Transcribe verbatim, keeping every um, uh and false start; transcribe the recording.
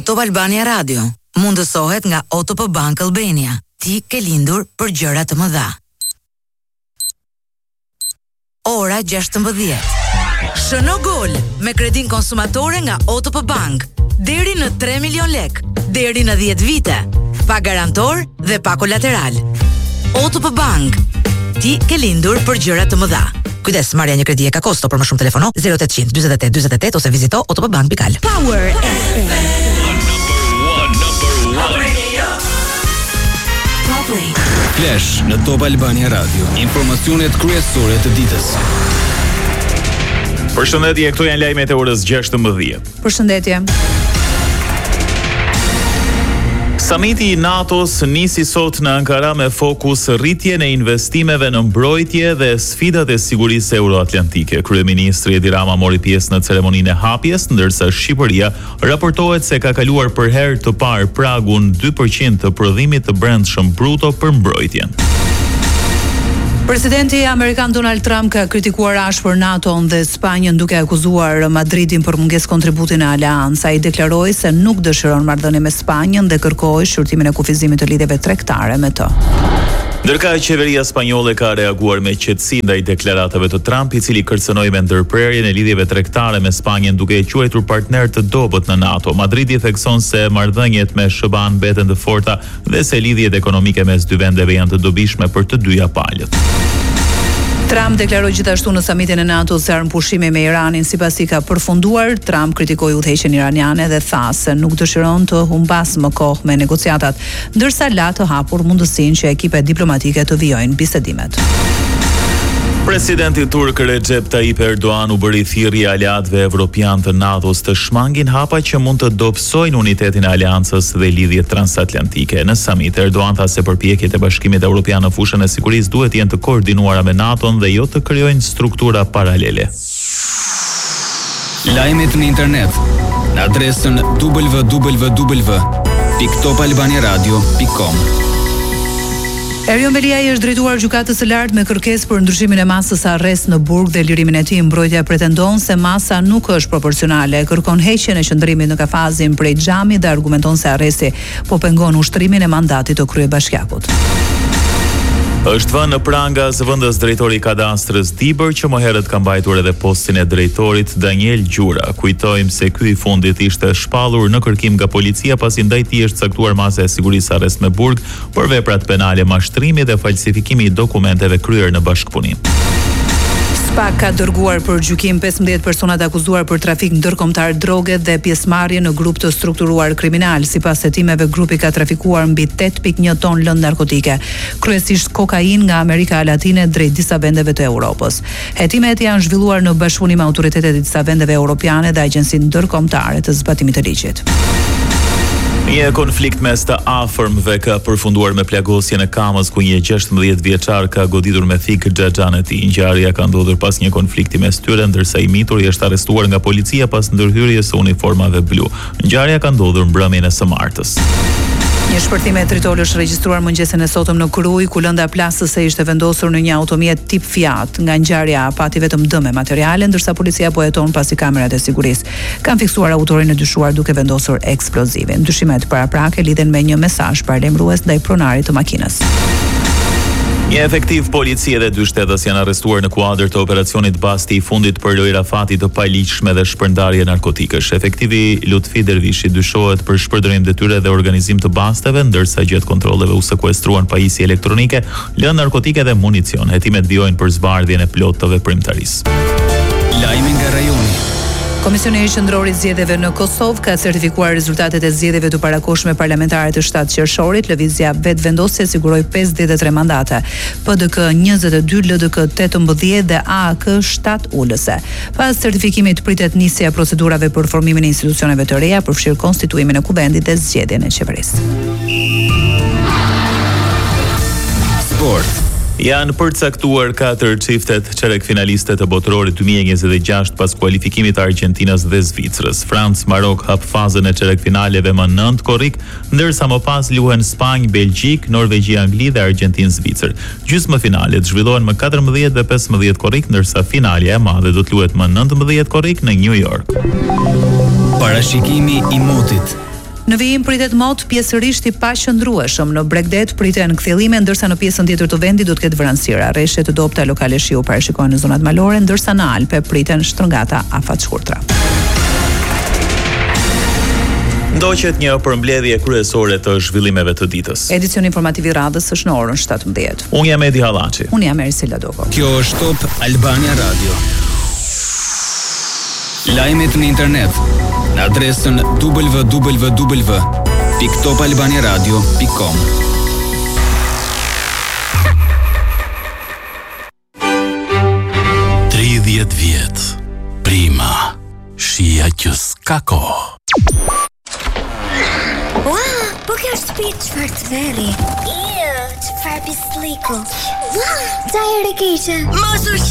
në Top Albania Radio. Mundësohet nga O T P Bank Albania. Ti ke lindur për gjëra të mëdha. Ora gjashtëmbëdhjetë. Shëno gol me kredin konsumatore nga O T P Bank. Deri në tre milion lek, deri në dhjetë vite. Pa garantor dhe pa kolateral. O T P Bank. Ti ke lindur për gjëra të mëdha. Kujdes, marrja një kredi e ka kosto, për më shumë telefono zero opt zero zero dyzet e tetë dyzet e tetë ose vizito o t p bank dot al. Power F M. Flash në Top Albania Radio. Informacionet kryesore të ditës. Përshëndetje, këto janë lajmet e orës gjashtëmbëdhjetë. Përshëndetje. Samiti i NATO-s nisi sot në Ankara me fokus rritjen e investimeve në mbrojtje dhe sfidat e sigurisë euroatlantike. Kryeministri Edi Rama mori pjesë në ceremoninë e hapjes, ndërsa Shqipëria raportohet se ka kaluar për herë të parë pragun dy përqind të prodhimit të brendshëm bruto për mbrojtjen. Presidenti Amerikan Donald Trump ka kritikuar ashpër NATO-n dhe Spanjën duke akuzuar Madridin për mungesë kontributi në aleancë. Ai deklaroi se nuk dëshiron marrëdhënie me Spanjën dhe kërkoi shqyrtimin e kufizimit të lidhjeve tregtare me të. Ndërka qeveria spanjolle ka reaguar me qetësi ndaj deklaratave të Trump, i cili kërcënoi me ndërprerjen e lidhjeve tregtare me Spanjën duke e quajtur partner të dobët në NATO. Madridi thekson se marrëdhëniet me S B A mbeten të forta dhe se lidhjet ekonomike mes dy vendeve janë të dobishme për të dyja palët. Trump deklaroi gjithashtu në samitin e NATO se armëpushimi me Iranin sipas tij ka përfunduar. Trump kritikoi udhëheqjen iraniane dhe tha se nuk dëshiron të humbas më kohë me negociatat, ndërsa la të hapur mundësinë që ekipet diplomatike të vijojnë bisedimet. Presidenti turk Recep Tayyip Erdogan u bëri thirrje aleatëve evropian të NATO-s të shmangin hapa që mund të dobësojnë unitetin e aleancës dhe lidhjet transatlantike. Në samit, Erdogan tha se përpjekjet e Bashkimit Evropian në fushën e sigurisë duhet jenë të koordinuara me NATO-n dhe jo të krijojnë struktura paralele. Lajmet në internet në adresën w w w pikë top albania radio pikë com. Erion Beliaj është drejtuar gjykatës së lartë me kërkesë për ndryshimin e masës së arrest në burg dhe lirimin e tij. Mbrojtja pretendon se masa nuk është proporcionale, kërkon heqjen e qendrimit në kafazin prej xhamit dhe argumenton se arresti po pengon ushtrimin e mandatit të kryebashkiakut. Është vënë në pranga zëvendës drejtori i kadastrës Dibër që më herët ka mbajtur edhe postin e drejtorit Daniel Gjura. Kujtojmë se ky i fundit ishte shpallur në kërkim nga policia pasi ndaj tij është caktuar masa e sigurisë arrest me burg për veprat penale mashtrimi dhe falsifikimi i dokumenteve kryer në bashkëpunim. SPA ka dërguar për gjykim pesëmbëdhjetë personat akuzuar për trafik ndërkombëtar droge dhe pjesëmarrje në grup të strukturuar kriminal. Sipas hetimeve, grupi ka trafikuar mbi tetë pikë një ton lëndë narkotike, kryesisht kokainë nga Amerika Latine drejt disa vendeve të Europës. Hetimet janë zhvilluar në bashkëpunim me autoritetet e disa vendeve europiane dhe agjencinë ndërkombëtare të zbatimit të ligjit. Një konflikt mes të afërmëve ka përfunduar me plagosjen e Kamës ku një gjashtëmbëdhjetë vjeçar ka goditur me thik xhaxhan e tij. Ngjarja ka ndodhur pas një konflikti mes tyre, ndërsa i mituri është arrestuar nga policia pas ndërhyrjes së uniformave blu. Ngjarja ka ndodhur mbrëmjen e së martës. Një shpërthim e tritol është regjistruar mëngjesin e sotëm në Kruj, ku lënda plasëse ishte vendosur në një automjet tip Fiat. Nga ngjarja pati vetëm dëme materiale, ndërsa policia po heton pasi kamerat e sigurisë kanë fiksuar autorin e dyshuar duke vendosur eksplozivin. Dyshimet paraprake lidhen me një mesazh paralajmërues ndaj pronarit të makinës. Një efektiv policie dhe dy shtetës janë arrestuar në kuadër të operacionit Basti i fundit për lojë rafati të paligjshme dhe shpërndarje narkotikësh. Efektivi Lutfi Dervishi dyshohet për shpërdorim detyre dhe organizim të basteve, ndërsa gjatë kontrolleve u sekuestruan pajisje elektronike, lëndë narkotike dhe municion. Hetimet vijojnë për zbardhjen e plotë të veprimtarisë. Lajmi nga rajoni. Komisioni i Qendror i Zgjedhjeve në Kosovë ka certifikuar rezultatet e zgjedhjeve të parakohshme parlamentare të shtatë qershorit. Lëvizja vetëvendosje siguroi pesëdhjetë e tre mandate, P D K njëzet e dy, L D K tetëmbëdhjetë dhe A A K shtatë ulëse. Pas certifikimit pritet nisja e procedurave për formimin e institucioneve të reja, përfshirë konstituimin e kuvendit dhe zgjedhjen e qeverisë. Sport. Janë përcaktuar katër çiftet çerek finaliste të botrorit dy mijë e njëzet e gjashtë pas kualifikimit të Argjentinës dhe Zvicrës. Francë, Marok hap fazën e çerek finaleve më nënt korrik, ndërsa më pas luhen Spanjë, Belgjik, Norvegji, Angli dhe Argjentinë, Zvicër. Gjysmëfinalet zhvillohen më katërmbëdhjetë dhe pesëmbëdhjetë korrik, ndërsa finalja e madhe do të luhet më nëntëmbëdhjetë korrik në New York. Parashikimi i motit. Në vijim pritet mot pjesërisht i paqëndrueshëm. Në Bregdet priten kthjellime, ndërsa në pjesën tjetër të vendit do të ketë vranësira. Rreshtje të dobta lokale shiu parashikohen në zonat malore, ndërsa në Alpe priten shtrëngata afat shkurtra. Ndoqet një përmbledhje kryesore të zhvillimeve të ditës. Edicioni informativ i radhës është në orën shtatëmbëdhjetë. Unë jam Edi Hallaçi. Unë jam Ersila Doko. Kjo është Top Albania Radio. Lajmet në internet në adresën w w w pikë top albania radio pikë com. tridhjetë vjet. Prima. Shija që s'ka kohë. Ua, po kjo është shtëpi çfarë të veri. Iu, çfarë pisliku. Ua, sa herë keqe. Mos u